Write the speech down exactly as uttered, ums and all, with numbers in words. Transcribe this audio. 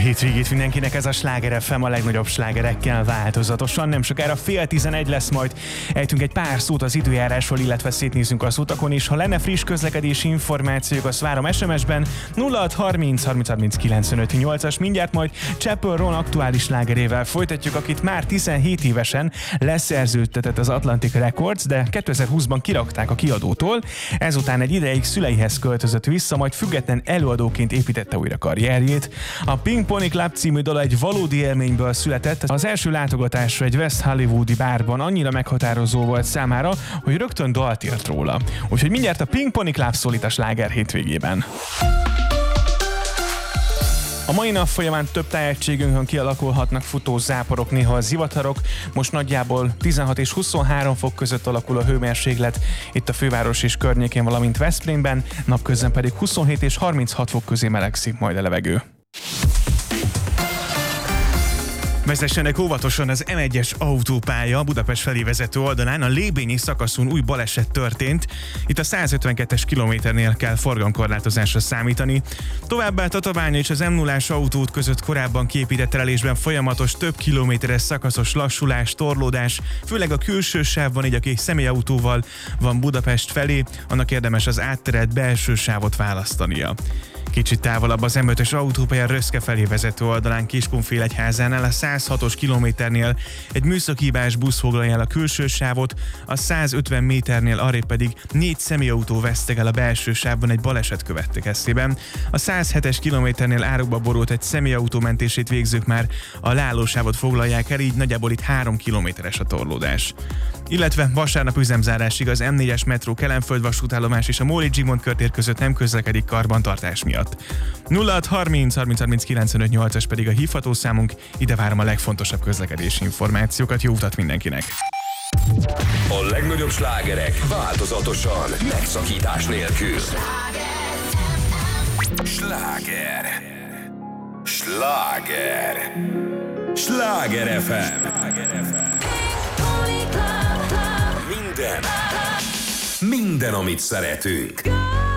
hétvégét mindenkinek, ez a Sláger ef em a legnagyobb slágerekkel változatosan. Nem sokára fél tizenegy lesz, majd ejtünk egy pár szót az időjárásról, illetve szétnézünk az utakon is. Ha lenne friss közlekedési információk, azt várom es em es-ben nulla hat harminc harminc harminc kilencvenöt nyolcas. Mindjárt majd Chapel Roan aktuális slágerével folytatjuk, akit már tizenhét évesen leszerződtetett az Atlantic Records, de kétezer-húszban kirakták a kiadótól. Ezután egy ideig szüleihez költözött vissza, majd független előadóként építette újra karrierjét. A Pink Pony Club című dal egy valódi élményből született. Az első látogatásra egy West Hollywoodi bárban annyira meghatározó volt számára, hogy rögtön dalt írt róla. Úgyhogy mindjárt a Pink Pony Club szólít a sláger hétvégében. A mai nap folyamán több tájegységünkön kialakulhatnak futózáporok, néha zivatarok. Most nagyjából tizenhat és huszonhárom fok között alakul a hőmérséklet itt a főváros és környékén, valamint Veszprémben, napközben pedig huszonhét és harminchat fok közé melegszik majd a levegő. Vezessenek óvatosan, az em egyes autópálya Budapest felé vezető oldalán a Lébényi szakaszon új baleset történt. Itt a százötvenkettes kilométernél kell forgalomkorlátozásra számítani. Továbbá Tatabánya és az em nullás autóút között korábban kiépített terelésben folyamatos több kilométeres szakaszos lassulás, torlódás, főleg a külső sávban, így aki személyautóval van Budapest felé, annak érdemes az átterelt belső sávot választania. Kicsit távolabb az em ötös autópálya Röszke felé vezető oldalán Kiskunfélegyházánál a százhatos kilométernél egy műszaki hibás busz foglalja el a külső sávot, a százötven méternél arrébb pedig négy személyautó vesztek el a belső sávban egy baleset következtében. A százhetes kilométernél árokba borult egy személyautó mentését végzők már a leállósávot foglalják el, így nagyjából itt három kilométeres a torlódás. Illetve vasárnap üzemzárásig az em négyes metró Kelenföld vasútállomás és a Móricz Zsigmond körtér között nem közlekedik karbantartás miatt. nulla hat harminc harminc harminc kilencvenöt nyolcas pedig a hívható számunk, ide várom a legfontosabb közlekedési információkat, jó utat mindenkinek! A legnagyobb slágerek változatosan, megszakítás nélkül. Sláger. Sláger. Sláger ef em. Minden, minden, amit szeretünk.